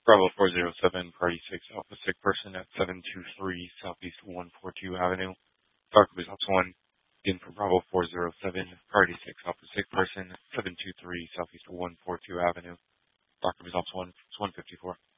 Bravo 407, Party 6, Alpha 6 person at 723 Southeast 142 Avenue. Dark results 1. Again for Bravo 407, Party 6, Alpha 6 person, 723 Southeast 142 Avenue. Dark results 1, it's 154.